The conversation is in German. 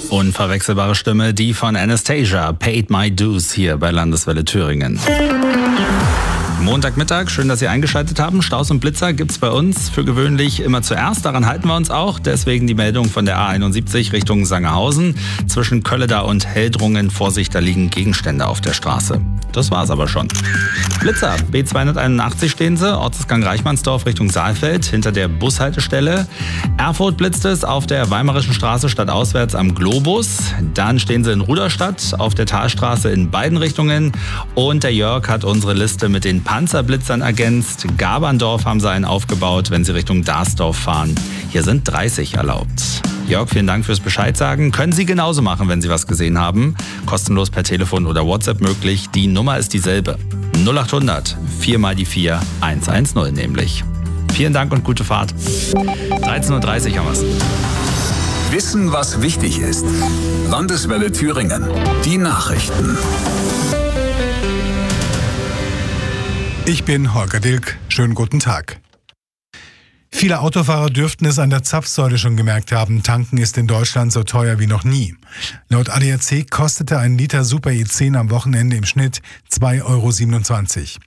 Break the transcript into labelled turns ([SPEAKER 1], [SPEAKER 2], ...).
[SPEAKER 1] Unverwechselbare Stimme, die von Anastasia, Paid My Dues hier bei Landeswelle Thüringen. Montagmittag, schön, dass Sie eingeschaltet haben. Staus und Blitzer gibt's bei uns für gewöhnlich immer zuerst. Daran halten wir uns auch. Deswegen die Meldung von der A71 Richtung Sangerhausen. Zwischen Kölleda und Heldrungen, Vorsicht, da liegen Gegenstände auf der Straße. Das war's aber schon. Blitzer, B281 stehen sie, Ortsgang Reichmannsdorf Richtung Saalfeld, hinter der Bushaltestelle. Erfurt blitzt es auf der Weimarischen Straße stadtauswärts am Globus. Dann stehen sie in Ruderstadt auf der Talstraße in beiden Richtungen. Und der Jörg hat unsere Liste mit den Panzerblitzern ergänzt. Gaberndorf haben sie einen aufgebaut, wenn sie Richtung Darsdorf fahren. Hier sind 30 erlaubt. Jörg, vielen Dank fürs Bescheid sagen. Können Sie genauso machen, wenn Sie was gesehen haben. Kostenlos per Telefon oder WhatsApp möglich. Die Nummer ist dieselbe. 0800 4 mal die 4 110 nämlich. Vielen Dank und gute Fahrt. 13.30 Uhr haben wir's.
[SPEAKER 2] Wissen, was wichtig ist. Landeswelle Thüringen. Die Nachrichten.
[SPEAKER 3] Ich bin Holger Dilk. Schönen guten Tag. Viele Autofahrer dürften es an der Zapfsäule schon gemerkt haben. Tanken ist in Deutschland so teuer wie noch nie. Laut ADAC kostete ein Liter Super E10 am Wochenende im Schnitt 2,27 €.